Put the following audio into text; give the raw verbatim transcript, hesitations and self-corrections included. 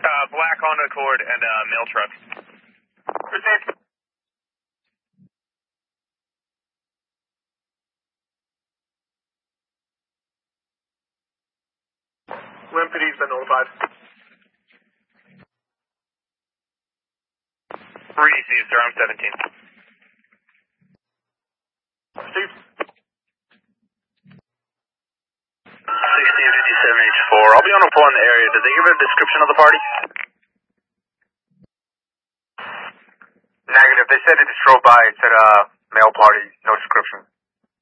Uh, black Honda Accord and uh, mail truck. Received. Lynn P D's been notified. Received, sir. I'm seventeen. Received. sixteen fifty-seven H four. I'll be on a phone in the area. Did they give a description of the party? Negative. They said they just drove by. It said, uh, male party. No description.